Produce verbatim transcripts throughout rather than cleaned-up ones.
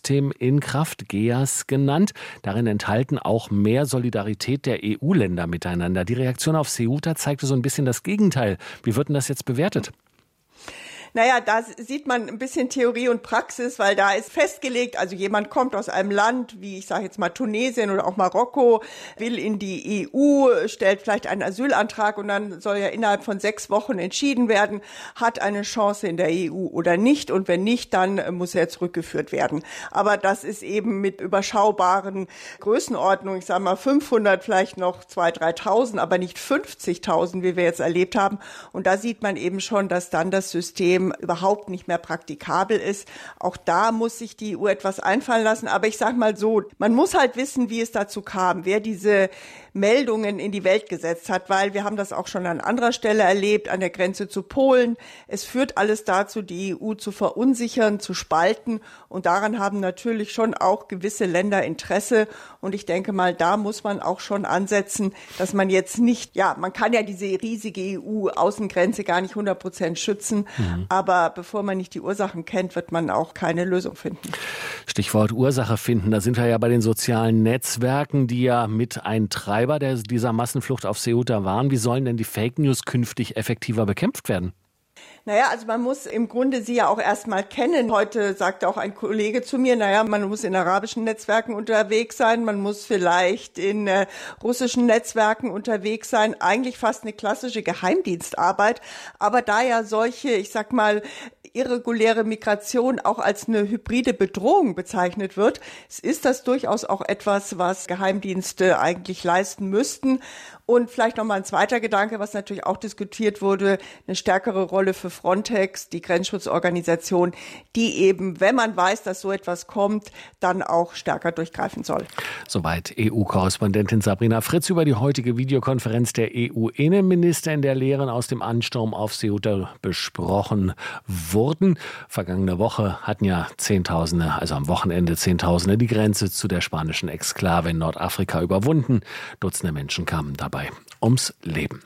Gehirnsystem in Kraft, G E A S genannt. Darin enthalten auch mehr Solidarität der E U-Länder miteinander. Die Reaktion auf Ceuta zeigte so ein bisschen das Gegenteil. Wie wird denn das jetzt bewertet? Naja, da sieht man ein bisschen Theorie und Praxis, weil da ist festgelegt, also jemand kommt aus einem Land, wie ich sage jetzt mal Tunesien oder auch Marokko, will in die E U, stellt vielleicht einen Asylantrag und dann soll ja innerhalb von sechs Wochen entschieden werden, hat eine Chance in der E U oder nicht, und wenn nicht, dann muss er zurückgeführt werden. Aber das ist eben mit überschaubaren Größenordnungen, ich sage mal fünfhundert, vielleicht noch zweitausend, dreitausend, aber nicht fünfzigtausend, wie wir jetzt erlebt haben. Und da sieht man eben schon, dass dann das System überhaupt nicht mehr praktikabel ist. Auch da muss sich die E U etwas einfallen lassen. Aber ich sage mal so, man muss halt wissen, wie es dazu kam, wer diese Meldungen in die Welt gesetzt hat, weil wir haben das auch schon an anderer Stelle erlebt, an der Grenze zu Polen. Es führt alles dazu, die E U zu verunsichern, zu spalten, und daran haben natürlich schon auch gewisse Länder Interesse, und ich denke mal, da muss man auch schon ansetzen, dass man jetzt nicht, ja, man kann ja diese riesige E U-Außengrenze gar nicht hundert Prozent schützen, mhm. aber bevor man nicht die Ursachen kennt, wird man auch keine Lösung finden. Stichwort Ursache finden, da sind wir ja bei den sozialen Netzwerken, die ja mit ein Treiber der, dieser Massenflucht auf Ceuta waren. Wie sollen denn die Fake News künftig effektiver bekämpft werden? Naja, also man muss im Grunde sie ja auch erstmal kennen. Heute sagte auch ein Kollege zu mir, naja, man muss in arabischen Netzwerken unterwegs sein, man muss vielleicht in äh, russischen Netzwerken unterwegs sein. Eigentlich fast eine klassische Geheimdienstarbeit. Aber da ja solche, ich sag mal, irreguläre Migration auch als eine hybride Bedrohung bezeichnet wird, ist das durchaus auch etwas, was Geheimdienste eigentlich leisten müssten. Und vielleicht noch mal ein zweiter Gedanke, was natürlich auch diskutiert wurde, eine stärkere Rolle für Frontex, die Grenzschutzorganisation, die eben, wenn man weiß, dass so etwas kommt, dann auch stärker durchgreifen soll. Soweit E U-Korrespondentin Sabrina Fritz über die heutige Videokonferenz der E U-Innenminister, in der Lehren aus dem Ansturm auf Ceuta besprochen wurden. Vergangene Woche hatten ja Zehntausende, also am Wochenende Zehntausende, die Grenze zu der spanischen Exklave in Nordafrika überwunden. Dutzende Menschen kamen dabei ums Leben.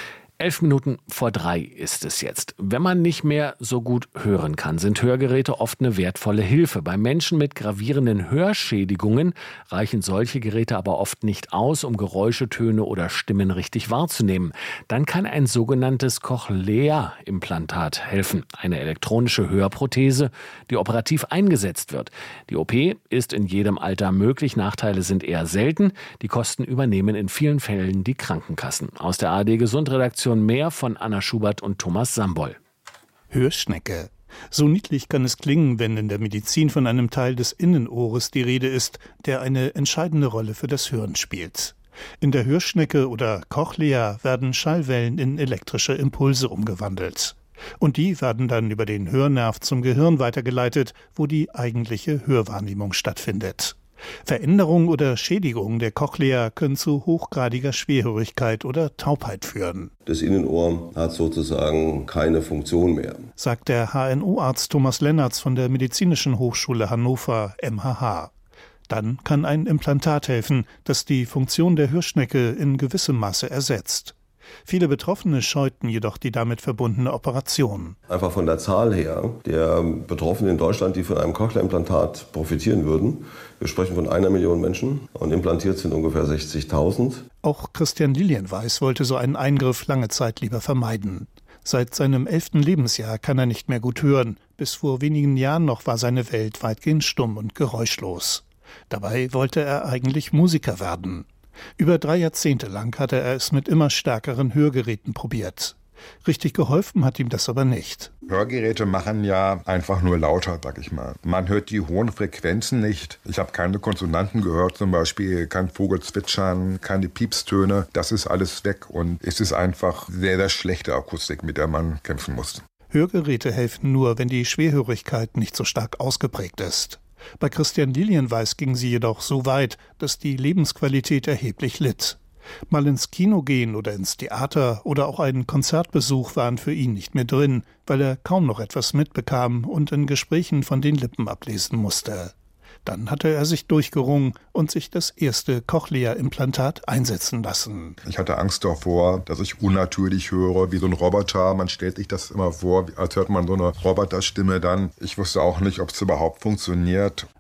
Elf Minuten vor drei ist es jetzt. Wenn man nicht mehr so gut hören kann, sind Hörgeräte oft eine wertvolle Hilfe. Bei Menschen mit gravierenden Hörschädigungen reichen solche Geräte aber oft nicht aus, um Geräusche, Töne oder Stimmen richtig wahrzunehmen. Dann kann ein sogenanntes Cochlea-Implantat helfen. Eine elektronische Hörprothese, die operativ eingesetzt wird. Die O P ist in jedem Alter möglich. Nachteile sind eher selten. Die Kosten übernehmen in vielen Fällen die Krankenkassen. Aus der A R D-Gesund-Redaktion mehr von Anna Schubert und Thomas Sambol. Hörschnecke. So niedlich kann es klingen, wenn in der Medizin von einem Teil des Innenohres die Rede ist, der eine entscheidende Rolle für das Hören spielt. In der Hörschnecke oder Cochlea werden Schallwellen in elektrische Impulse umgewandelt. Und die werden dann über den Hörnerv zum Gehirn weitergeleitet, wo die eigentliche Hörwahrnehmung stattfindet. Veränderungen oder Schädigungen der Cochlea können zu hochgradiger Schwerhörigkeit oder Taubheit führen. Das Innenohr hat sozusagen keine Funktion mehr, sagt der H N O-Arzt Thomas Lennertz von der Medizinischen Hochschule Hannover M H H. Dann kann ein Implantat helfen, das die Funktion der Hörschnecke in gewissem Maße ersetzt. Viele Betroffene scheuten jedoch die damit verbundene Operation. Einfach von der Zahl her der Betroffenen in Deutschland, die von einem Cochlea-Implantat profitieren würden. Wir sprechen von einer Million Menschen und implantiert sind ungefähr sechzigtausend. Auch Christian Lilienweiß wollte so einen Eingriff lange Zeit lieber vermeiden. Seit seinem elften Lebensjahr kann er nicht mehr gut hören. Bis vor wenigen Jahren noch war seine Welt weitgehend stumm und geräuschlos. Dabei wollte er eigentlich Musiker werden. Über drei Jahrzehnte lang hatte er es mit immer stärkeren Hörgeräten probiert. Richtig geholfen hat ihm das aber nicht. Hörgeräte machen ja einfach nur lauter, sag ich mal. Man hört die hohen Frequenzen nicht. Ich habe keine Konsonanten gehört, zum Beispiel kein Vogel zwitschern, keine Piepstöne. Das ist alles weg und es ist einfach sehr, sehr schlechte Akustik, mit der man kämpfen muss. Hörgeräte helfen nur, wenn die Schwerhörigkeit nicht so stark ausgeprägt ist. Bei Christian Lilienweiß ging sie jedoch so weit, dass die Lebensqualität erheblich litt. Mal ins Kino gehen oder ins Theater oder auch ein Konzertbesuch waren für ihn nicht mehr drin, weil er kaum noch etwas mitbekam und in Gesprächen von den Lippen ablesen musste. Dann hatte er sich durchgerungen und sich das erste Cochlea-Implantat einsetzen lassen. Ich hatte Angst davor, dass ich unnatürlich höre, wie so ein Roboter. Man stellt sich das immer vor, als hört man so eine Roboterstimme dann. Ich wusste auch nicht, ob es überhaupt funktioniert.